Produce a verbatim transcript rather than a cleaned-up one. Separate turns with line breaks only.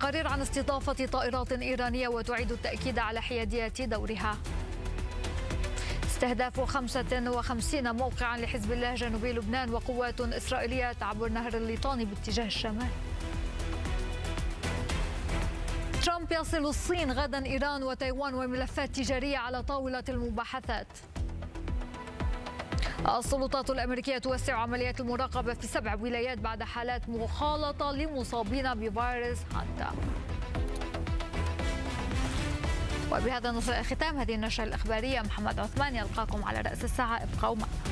تقارير عن استضافة طائرات إيرانية وتعيد التأكيد على حيادية دورها. استهداف خمسة وخمسين موقعا لحزب الله جنوبي لبنان وقوات إسرائيلية تعبر نهر الليطاني باتجاه الشمال. ترامب يصل الصين غدا إيران وتايوان وملفات تجارية على طاولة المباحثات. السلطات الأمريكية توسع عمليات المراقبة في سبع ولايات بعد حالات مخالطة لمصابين بفيروس هانتا. وبهذا نصل إلى ختام هذه النشرة الإخبارية. محمد عثمان يلقاكم على رأس الساعة، ابقوا معنا.